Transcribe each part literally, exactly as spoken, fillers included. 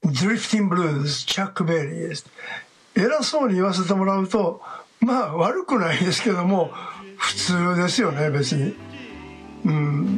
ドリフティング・ブルーズ、チャック・ベリーです。偉そうに言わせてもらうと、まあ悪くないですけども、普通ですよね、別に。うん、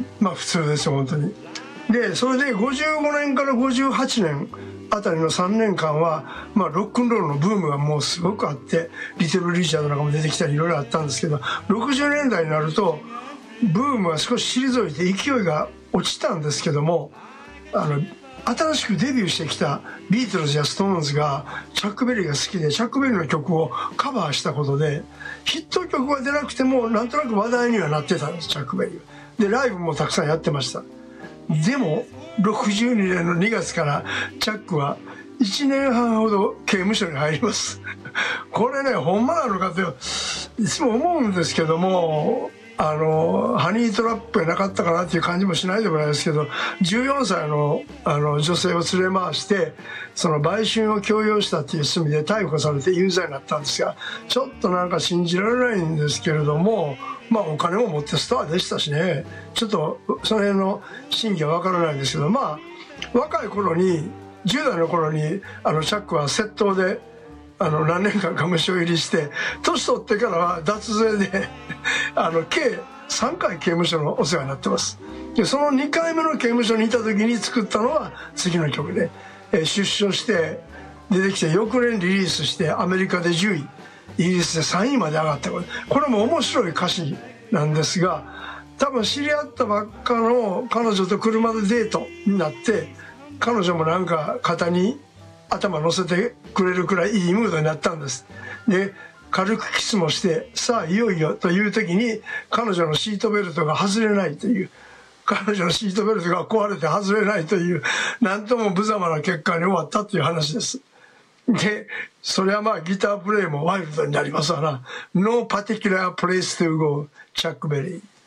まあ普通ですよ、本当に。で、それでごじゅうごねんからごじゅうはちねんあたりのさんねんかんは、まあロックンロールのブームがもうすごくあって、リトル・リチャードなんかも出てきたりいろいろあったんですけど、ろくじゅうねんだいになると、ブームは少し退いて勢いが落ちたんですけども、あの、新しくデビューしてきたビートルズやストーンズがチャック・ベリーが好きでチャック・ベリーの曲をカバーしたことでヒット曲は出なくてもなんとなく話題にはなってたんです、チャック・ベリーは。でライブもたくさんやってました。でもろくじゅうにねんのにがつからチャックはいちねんはんほど刑務所に入りますこれね、ほんまなのかっていつも思うんですけども、あのハニートラップやなかったかなっていう感じもしないでもないですけど、じゅうよんさい の, あの女性を連れ回してその売春を強要したっていう罪で逮捕されて有罪になったんですが、ちょっとなんか信じられないんですけれども、まあお金も持ってスターでしたしね、ちょっとその辺の真偽は分からないんですけど、まあ若い頃にじゅうだいの頃にあのチャックは窃盗であの何年間か無償入りして、年取ってからは脱税であの計さんかい刑務所のお世話になってます。でそのにかいめの刑務所にいた時に作ったのは次の曲で、えー、出所して出てきて翌年リリースしてアメリカでじゅうい、イギリスでさんいまで上がった。これこれも面白い歌詞なんですが、多分知り合ったばっかの彼女と車でデートになって、彼女もなんか肩に頭乗せてくれるくらいいいムードになったんです。で軽くキスもして、さあいよいよという時に彼女のシートベルトが外れないという、彼女のシートベルトが壊れて外れないという、なんとも無様な結果に終わったという話です。でそれはまあギタープレイもワイルドになりますわな。 No particular place to go、 チャック・ベリー。